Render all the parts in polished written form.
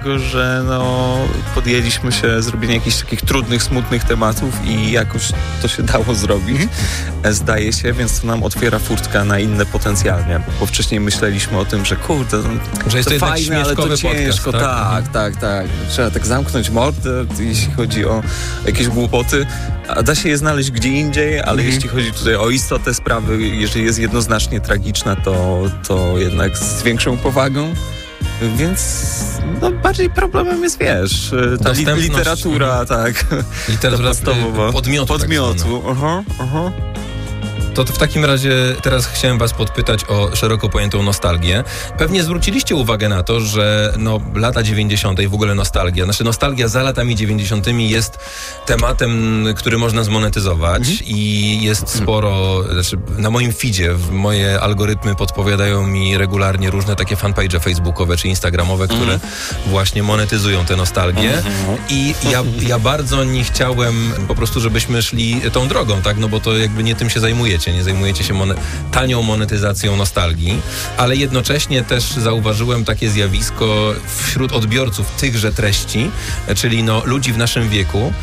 że podjęliśmy się zrobienia jakichś takich trudnych, smutnych tematów i jakoś to się dało zrobić, zdaje się, więc to nam otwiera furtkę na inne potencjalnie, bo wcześniej myśleliśmy o tym, że kurde, że jest to fajne, ale to ciężko, podcast, tak. Trzeba tak zamknąć mordę, jeśli chodzi o jakieś głupoty, a da się je znaleźć gdzie indziej, ale jeśli chodzi tutaj o istotę sprawy, jeżeli jest jednoznacznie tragiczna, to jednak z większą powagą. Więc bardziej problemem jest, wiesz, ta literatura, tak. Literatura podstawowa. Podmiotu. Aha. To w takim razie teraz chciałem was podpytać o szeroko pojętą nostalgię. Pewnie zwróciliście uwagę na to, że lata 90. i w ogóle nostalgia, nostalgia za latami 90. jest tematem, który można zmonetyzować i jest sporo, na moim feedzie, moje algorytmy podpowiadają mi regularnie różne takie fanpage facebookowe czy instagramowe, które właśnie monetyzują tę nostalgię i ja bardzo nie chciałem po prostu, żebyśmy szli tą drogą, tak, bo to jakby nie tym się zajmujecie. Nie zajmujecie się tanią monetyzacją nostalgii, ale jednocześnie też zauważyłem takie zjawisko wśród odbiorców tychże treści, czyli ludzi w naszym wieku,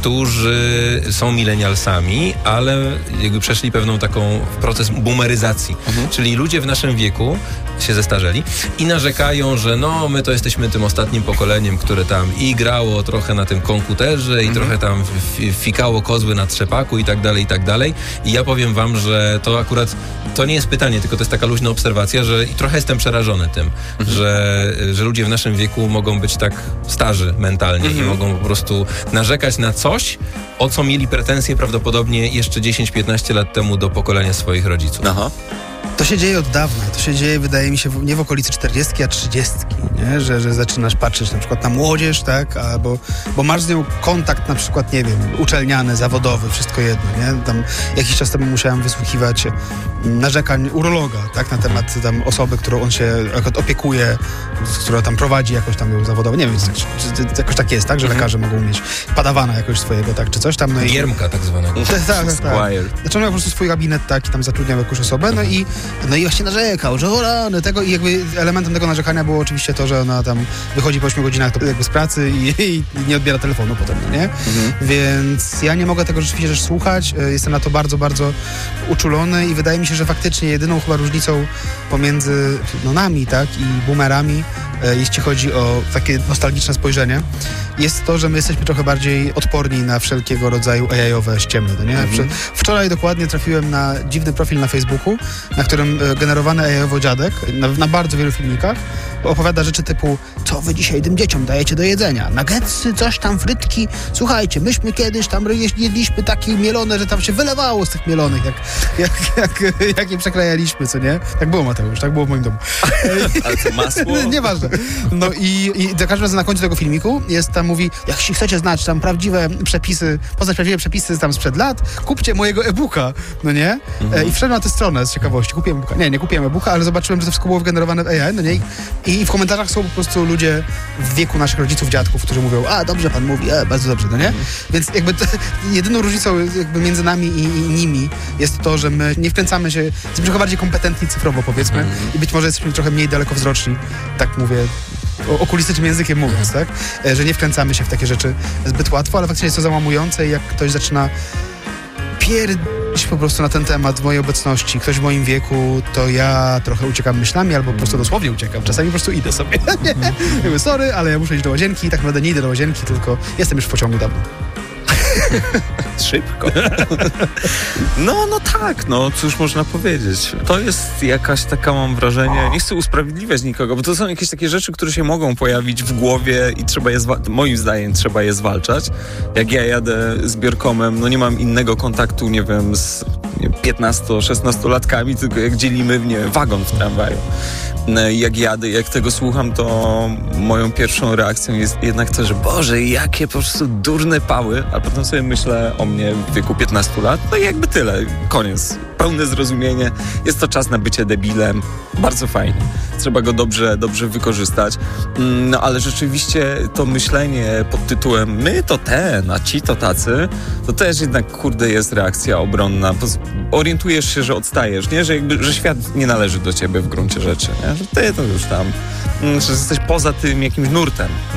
którzy są milenialsami, ale jakby przeszli pewną taką proces boomeryzacji. Czyli ludzie w naszym wieku się zestarzeli i narzekają, że my to jesteśmy tym ostatnim pokoleniem, które tam i grało trochę na tym komputerze i trochę tam fikało kozły na trzepaku i tak dalej. I ja powiem wam, że to akurat to nie jest pytanie, tylko to jest taka luźna obserwacja, że trochę jestem przerażony tym, że ludzie w naszym wieku mogą być tak starzy mentalnie i mogą po prostu narzekać na coś, o co mieli pretensje prawdopodobnie jeszcze 10-15 lat temu do pokolenia swoich rodziców. Aha. To się dzieje od dawna. To się dzieje, wydaje mi się, nie w okolicy 40, a 30, nie? Że zaczynasz patrzeć na przykład na młodzież, tak? Bo masz z nią kontakt na przykład, nie wiem, uczelniany, zawodowy, wszystko jedno, nie? Tam jakiś czas temu musiałem wysłuchiwać narzekań urologa, tak? Na temat tam osoby, którą on się opiekuje, która tam prowadzi jakoś tam ją zawodowo. Nie wiem, czy jakoś tak jest, tak? Że lekarze mogą mieć padawana jakoś swojego, tak? Czy coś tam. Giermka tak zwanego. Tak. Znaczy on miał po prostu swój gabinet, tak? I tam zatrudniał jakąś osobę, i właśnie narzekał, że rany tego i jakby elementem tego narzekania było oczywiście to, że ona tam wychodzi po 8 godzinach jakby z pracy i nie odbiera telefonu potem, nie? Więc ja nie mogę tego rzeczywiście też słuchać, jestem na to bardzo, bardzo uczulony i wydaje mi się, że faktycznie jedyną chyba różnicą pomiędzy nami, tak, i boomerami, jeśli chodzi o takie nostalgiczne spojrzenie, jest to, że my jesteśmy trochę bardziej odporni na wszelkiego rodzaju AI-owe ściemy, no nie? Wczoraj dokładnie trafiłem na dziwny profil na Facebooku, na którym generowany AI-owo dziadek na bardzo wielu filmikach opowiada rzeczy typu: co wy dzisiaj tym dzieciom dajecie do jedzenia? Nuggetsy, coś tam, frytki. Słuchajcie, myśmy kiedyś tam jedliśmy takie mielone, że tam się wylewało z tych mielonych, jak je przekrajaliśmy, co nie? Tak było, Mateusz, tak było w moim domu. Ale to masło? Nieważne. I za każdym razem na końcu tego filmiku mówi, jak chcecie znać tam poznać prawdziwe przepisy tam sprzed lat, kupcie mojego e-booka, no nie? I wszedłem na tę stronę z ciekawości. Kupiłem e-booka. Nie kupiłem e-booka, ale zobaczyłem, że to wszystko było wygenerowane w AI, no nie? I w komentarzach są po prostu ludzie w wieku naszych rodziców, dziadków, którzy mówią: dobrze pan mówi, bardzo dobrze, no nie? Więc jakby jedyną różnicą jakby między nami i nimi jest to, że my nie wkręcamy się, jesteśmy trochę bardziej kompetentni cyfrowo, powiedzmy, i być może jesteśmy trochę mniej dalekowzroczni, tak mówię, okulistycznym językiem mówiąc, tak? Że nie wkręcamy się w takie rzeczy zbyt łatwo, ale faktycznie jest to załamujące i jak ktoś zaczyna po prostu na ten temat w mojej obecności, ktoś w moim wieku, to ja trochę uciekam myślami albo po prostu dosłownie uciekam. Czasami po prostu idę sobie. Mówię, sorry, ale ja muszę iść do łazienki i tak naprawdę nie idę do łazienki, tylko jestem już w pociągu dawno. Szybko. No tak, cóż można powiedzieć. To jest jakaś taka, mam wrażenie, nie chcę usprawiedliwiać nikogo, bo to są jakieś takie rzeczy, które się mogą pojawić w głowie i trzeba je, moim zdaniem, trzeba je zwalczać. Jak ja jadę zbiorkomem, nie mam innego kontaktu, nie wiem, z 15-16-latkami, tylko jak dzielimy wagon w tramwaju. Jak jadę, jak tego słucham, to moją pierwszą reakcją jest jednak to, że Boże, jakie po prostu durne pały, a potem sobie myślę o mnie w wieku 15 lat, i jakby tyle, koniec. Pełne zrozumienie, jest to czas na bycie debilem, bardzo fajnie. trzeba go dobrze wykorzystać. No ale rzeczywiście to myślenie pod tytułem my to ten, a ci to tacy, to też jednak, kurde, jest reakcja obronna. Orientujesz się, że odstajesz, nie? Że świat nie należy do ciebie w gruncie rzeczy, nie? Że ty to już tam, że jesteś poza tym jakimś nurtem.